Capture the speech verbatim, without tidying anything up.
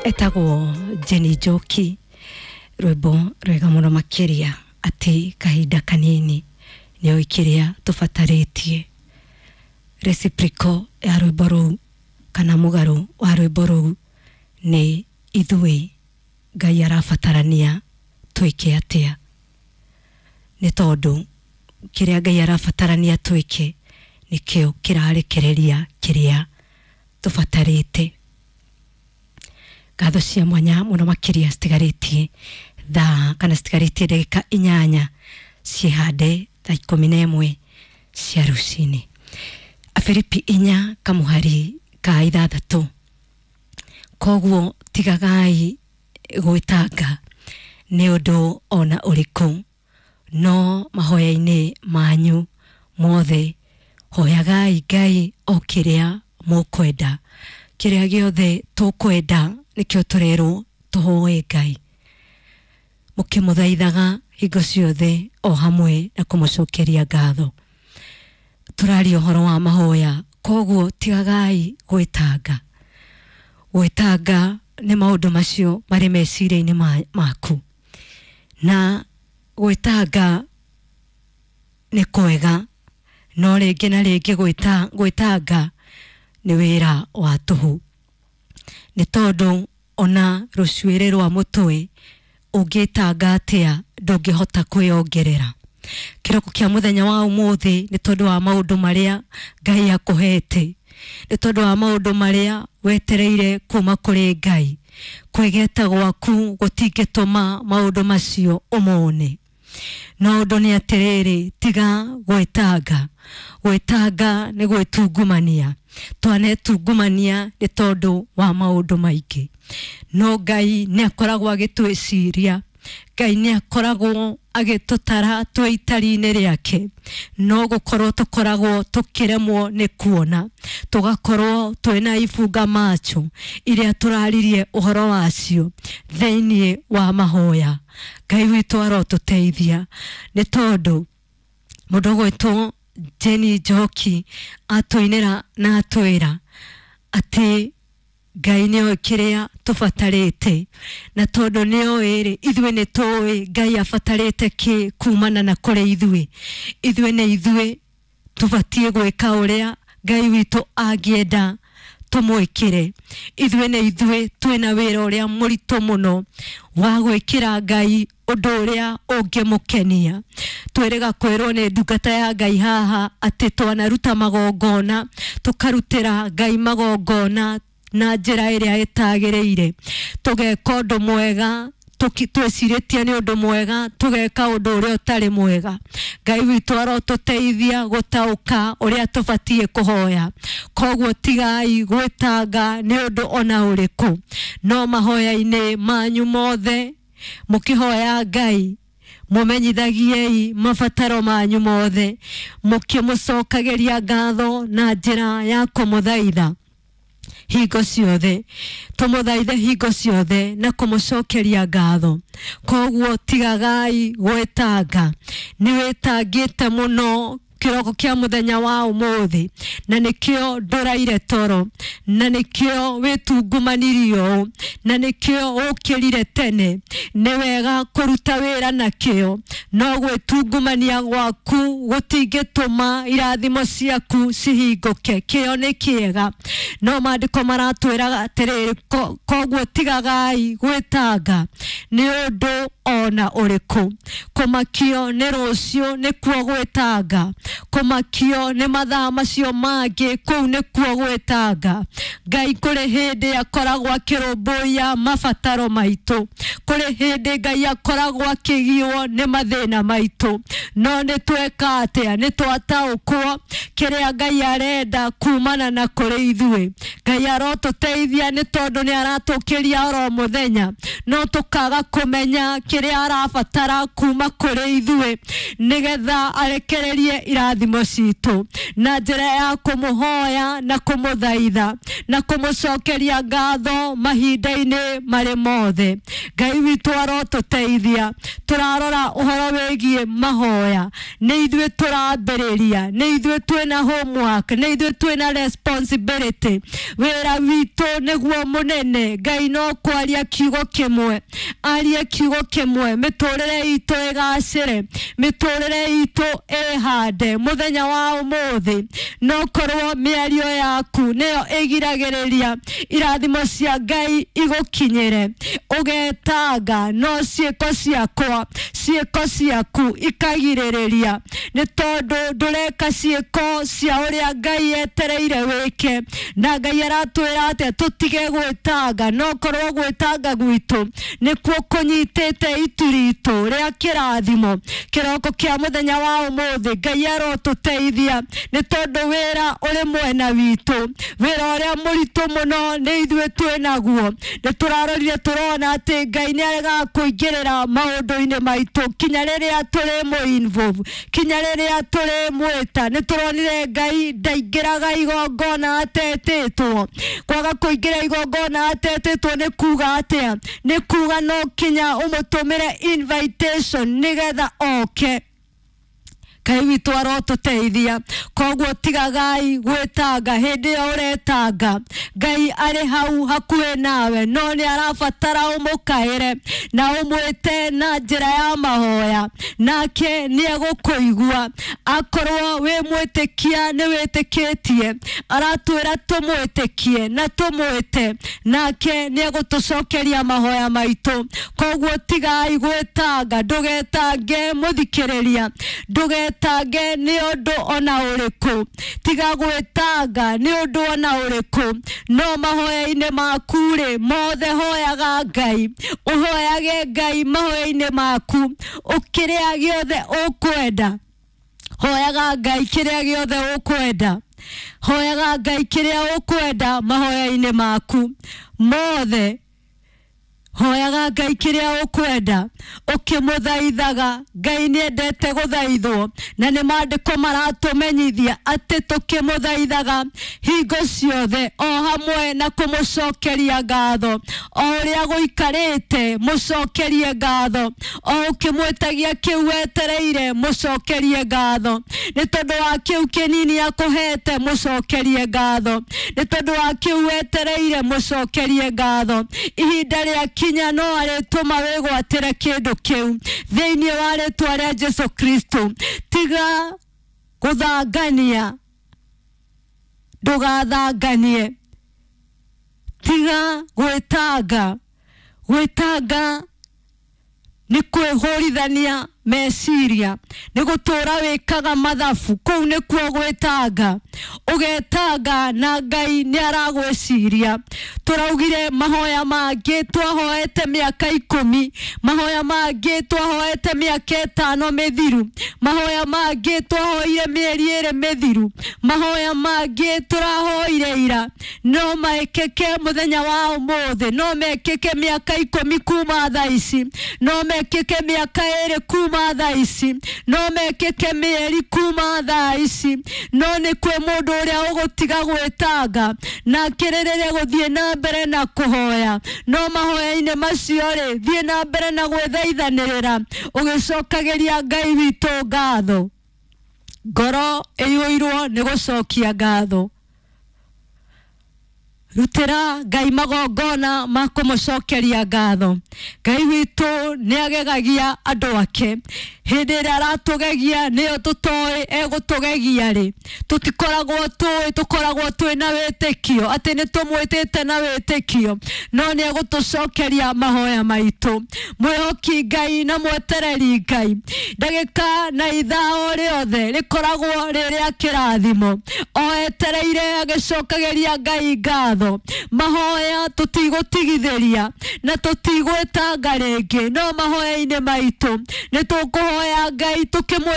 etagwo Jenny Njoki rwimbo rwega muno makiria ati kahinda kanini nio ikiria tufataritie reciprocal ya rwimbo ruu kana mugaru wa rwimbo ruu ni ithui Ngai arafatarania twike atia ni tondu kiria Ngai arafatarania twike nikio kirarekereria kiria tufatarite gatho cia mwanya muno makiria stigaritie tha kana stigaritie dakika inyanya cihande thaa ikumi na imwe cia rucini Afilipi inya kamuhari ka ithathatu koguo tigagai gwitanga ni undu ona uriku no mahoya-ini manyu mothe hoyagai Ngai o kiria mukwenda kiria giothe tukwenda nikio turero tuhoe Ngai mukimuthaithaga hingo ciothe o hamwe na kumucokeria ngatho turari uhoro wa mahoya koguo tigagai gwitanga gwitanga ni maundu macio mari meciria-ini maku na gwitanga ni kwega no ringi na ringi gwita gwitanga ni wira wa tuhu ni tondu ona rucwire rwa mutwe ungitanga atia ndungihota kwiongerera kiroko kia muthenya wa umuthi ni tondu wa maundu maria Ngai akuhete ni tondu wa maundu maria wetereire kuma kuri Ngai kwegeta gwaku gutingituma maundu macio umone no undu ni atiriri tiga gwitanga gwitanga ni gwitungumania twanetungumania ni tondu wa maundu maingi no Ngai ni akoragwo agitwiciria Ngai ni akoragwo agitutara twaitari-ini riake no gukorwo tukoragwo tukiremwo ni kuona tugakorwo twina ifunga macho iria turaririe uhoro wacio theinie wa mahoya Ngai witu arotuteithia ni tondu mundu gwitwo Jenny Njoki atuinira na atwira ati Ngai nio kiria tufatarite na tondu nio iri ithwe ni towe Ngai afatarite ki kumana na kore ithwe ithwe ne ithwe tufatie gweka uria Ngai witu agienda tumwikire ithwe ne ithwe twina wira uria murito muno wa gwikira Ngai undu uria ungimukenia twirega kwirwo ni ndungata ya Ngai haha ati twanaruta magongona tukarutira Ngai magongona na njira iria itagireire tugeka undu mwega twiciritie ni undu mwega tugeka undu uria utari mwega Ngai witu arotuteithia gutauka uria tufatie kuhoya koguo tigai gwitanga ni undu ona uriku no mahoya-ini manyu mothe mukihoya Ngai mumenyithagiei mafataro manyu mothe mukimucokageria ngatho na njira ya kumuthaitha hingo ciothe tumuthaithe hingo ciothe na kumucokeria ngatho koguo tigagai gwitanga ni witangite muno kiroko kia muthenya wa umuthi na nikio nduraire toro na nikio witungumanirio na nikio ukirire tene ni wega kuruta wira nakio no gwitungumania gwaku gutingituma irathimo ciaku cihinguke kio ni kiega no maandiko maratwira atiriri koguo tigagai gwitanga ni undu ona uriku kumakio ni rucio ni kuo gwitanga kumakio ni mathaa macio mangi kuu ni kuo gwitanga Ngai kuri hindi akoragwo akirumbuya mafataro maitu kuri hindi Ngai akoragwo akigiwo ni mathina maitu no ni tweka atia ni twataukwo kiria Ngai arenda kumana na kuri ithwe Ngai arotuteithia ni tondu ni aratukiria oro muthenya no tukaga kumenya kĩrĩa arabatara kuma kũrĩ ithuĩ nĩgetha arekererie irathimo citũ na njĩra ya kũmũhoya na kũmũthaitha na kũmũcokeria ngatho mahinda-inĩ marĩ mothe. Ngai witũ arotũteithia. Tũrarora ũhoro wĩgiĩ mahoya. Nĩ ithuĩ tũrambĩrĩria, nĩ ithuĩ twĩna homework, nĩ ithuĩ twĩna responsibility. Wĩra witũ nĩguo mũnene. Ngai no kwaria kiugo kĩmwe, arie kiugo kĩmwe, mĩtũrĩre itũ ĩgacĩre, mĩtũrĩre itũ ĩhande. Mũthenya wa ũmũthĩ no korwo mĩario yaku nĩyo ĩgiragĩrĩria irathimo cia Ngai igũkinyĩre. Ũgetanga no ciĩko ciakwa, ciĩko ciaku ikagirĩrĩria, nĩ tondũ ndũreka ciĩko cia ũrĩa Ngai etereire wĩke. Na Ngai aratwĩra atĩ tũtige gwĩtanga, no korwo gwĩtanga gwitũ nĩkuo kũnyitĩte itu ritũ rĩa kĩrathimo. Kĩroko kĩa mũthenya wa ũmũthĩ Ngai arotũteithia, nĩ tondũ wĩra ũrĩ mwena witũ, wĩra ũrĩa mũritũ mũno nĩ ithuĩ twĩnaguo. Nĩ tũrarorire tũrona atĩ Ngai nĩ arega kũingĩrĩra maũndũ-inĩ maitũ kinya rĩrĩa tũrĩ mũ involve, kinya rĩrĩa tũrĩ mwĩta. Nĩ tũronire Ngai ndaingĩraga igongona atetĩtwo. Kwaga kũingĩra igongona atetĩtwo nĩ kuga atĩa? Nĩ kuga no kinya ũmũtũmĩre invitation nĩgetha oke. Ngai witũ arotũteithia. Koguo tigagai gwĩtanga hĩndĩ ĩyo ũretanga. Ngai arĩ hau hakuhĩ nawe, no nĩ arabatara ũmũkaĩre na ũmwĩte na njĩra ya mahoya, nake nĩ egũkũigua. Akorwo wĩ mwĩtĩkia nĩ wĩtĩkĩtie, aratwĩra tũmwĩtĩkie na tũmwĩte, nake nĩ egũtũcokeria mahoya maitũ. Koguo tigai gwĩtanga, ndũgetange mũthikĩrĩria, ndũgetange tange nĩ ũndũ ona ũrĩkũ. Tiga gwĩtanga nĩ ũndũ ona ũrĩkũ. No mahoya-inĩ maku rĩ, mothe hoyaga Ngai. Ũhoyage Ngai mahoya-inĩ maku ũkĩrĩa gĩothe ũkwenda. Hoyaga Ngai kĩrĩa gĩothe ũkwenda. Hoyaga Ngai kĩrĩa ũkwenda mahoya-inĩ maku mothe. Hoyaga Ngai kĩrĩa ũkwenda ũkĩmũthaithaga. Ngai nĩ endete gũthaithwo, na nĩ maandĩko maratũmenyithia atĩ tũkĩmũthaithaga hingo ciothe, o hamwe na kũmũcokeria ngatho. O ũrĩa gũikarĩte mũcokerie ngatho, o ũkĩmwĩtagia kĩu wetereire mũcokerie ngatho. Nĩ tondũ wa kĩu kĩnini akũhete mũcokerie ngatho. Nĩ tondũ wa kĩu wetereire mũcokerie ngatho. Ihinda rĩa kinya no arĩtũma wĩgwatĩre kĩndũ kĩu thĩinĩ wa rĩĩtwa rĩa Jesu Kristo. Tiga gũthangania, ndũgathanganie. Tiga gwĩtanga. Gwĩtanga nĩ kwĩhũrithania meciria, nĩ gũtũũra wĩkaga mathabu. Kũu nĩkuo gwĩtanga. Ũgetanga na Ngai nĩ aragwĩciria. Tũraugire mahoya mangĩ twahoete mĩaka ikũmi, mahoya mangĩ twahoete mĩaka ĩtano mĩthiru, mahoya mangĩ twahoire mĩeri ĩrĩ mĩthiru, mahoya mangĩ tũrahoire ira. No mekĩke mũthenya wa ũmũthĩ, no mekĩke mĩaka ikũmi kuma thaa ici, no mekĩke mĩaka ĩrĩ kuma thaa ici, no mekĩke mĩeri kuma thaa ici. No nĩ kwĩ mũndũ ũrĩa ũgũtiga gwĩtanga na kĩrĩrĩre gũthiĩ na mbere na kũhoya. No mahoya-inĩ macio rĩ, thiĩ na mbere na gwĩthaithanĩrĩra ũgĩcokagĩria Ngai witũ ngatho. Ngoro ĩiyũirwo nĩ gũcokia ngatho. Rutĩra Ngai magongona ma kũmũcokeria ngatho. Ngai witũ nĩ agegagia andũ ake. Hĩndĩ ĩrĩa aratũgegia nĩyo tũtoĩ egũtũgegia rĩ. Tũtikoragwo tũĩ, tũkoragwo twĩna wĩtĩkio atĩ nĩ tũmwĩtĩte na wĩtĩkio, no nĩ egũtũcokeria mahoya maitũ. Mwĩhoki Ngai na mwetereri Ngai, ndagĩka na ithaa o rĩothe rĩkoragwo rĩrĩa kĩrathimo. O etereire agĩcokagĩria Ngai ngatho. Mahoya tũtigũtigithĩria na tũtigwĩtanga rĩngĩ, no mahoya-inĩ maitũ nĩ tũkũhoya Ngai tũkĩmwe